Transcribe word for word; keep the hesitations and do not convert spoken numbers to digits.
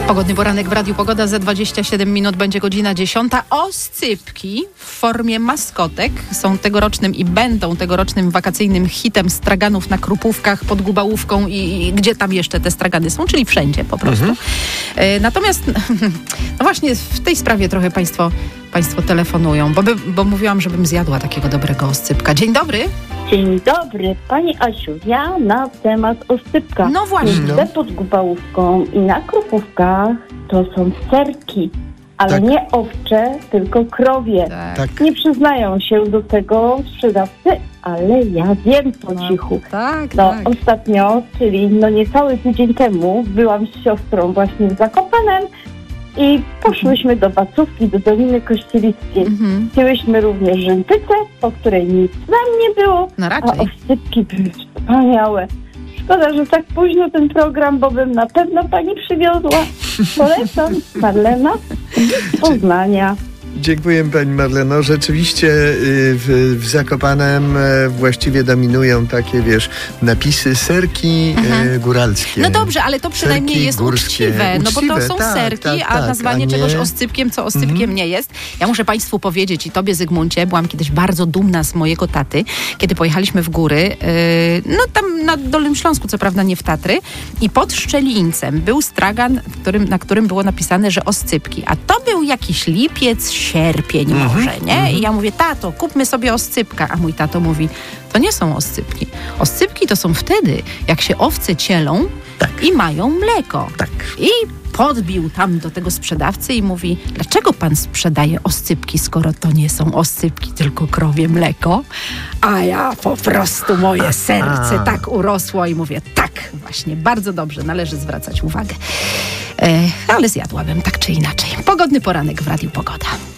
Pogodny poranek w Radiu Pogoda. Za dwadzieścia siedem minut będzie godzina dziesiąta. Oscypki w formie maskotek są tegorocznym i będą tegorocznym wakacyjnym hitem straganów na Krupówkach, pod Gubałówką i, i gdzie tam jeszcze te stragany są, czyli wszędzie po prostu. Mhm. E, natomiast no właśnie w tej sprawie trochę Państwo, państwo telefonują, bo, by, bo mówiłam, żebym zjadła takiego dobrego oscypka. Dzień dobry. Dzień dobry, Pani Asiu. Ja na temat oscypka. No właśnie. No. Pod Gubałówką i na Krupówkach to są serki, ale tak. Nie owcze, tylko krowie. Tak. Nie przyznają się do tego sprzedawcy, ale ja wiem po no, cichu. Tak, no, tak. Ostatnio, czyli no niecały tydzień temu, byłam z siostrą właśnie w Zakopanem i poszłyśmy do Wacówki, do Doliny Kościelickiej. Mhm. Wzięłyśmy również rzępycę, po której nic nam nie było, no raczej. A oscypki były wspaniałe. Szkoda, że tak późno ten program, bo bym na pewno pani przywiozła. Polecam. Marlena z Poznania. Dziękuję Pani Marleno. Rzeczywiście w, w Zakopanem właściwie dominują takie, wiesz, napisy serki mhm. góralskie. No dobrze, ale to przynajmniej serki jest górskie. uczciwe, no bo to są tak, serki, tak, tak, a nazwanie a nie... czegoś oscypkiem, co oscypkiem mhm. nie jest. Ja muszę Państwu powiedzieć i Tobie, Zygmuncie, byłam kiedyś bardzo dumna z mojego taty, kiedy pojechaliśmy w góry, yy, no tam na Dolnym Śląsku, co prawda nie w Tatry, i pod Szczelińcem był stragan, w którym, na którym było napisane, że oscypki, a to był jakiś lipiec, sierpień mm-hmm, może, nie? Mm-hmm. I ja mówię, tato, kupmy sobie oscypka. A mój tato mówi, to nie są oscypki. Oscypki to są wtedy, jak się owce cielą tak. i mają mleko. Tak. I podbił tam do tego sprzedawcy i mówi, dlaczego pan sprzedaje oscypki, skoro to nie są oscypki, tylko krowie mleko? A ja po prostu, moje serce A. tak urosło i mówię, tak, właśnie, bardzo dobrze, należy zwracać uwagę. E, ale zjadłabym tak czy inaczej. Pogodny poranek w Radiu Pogoda.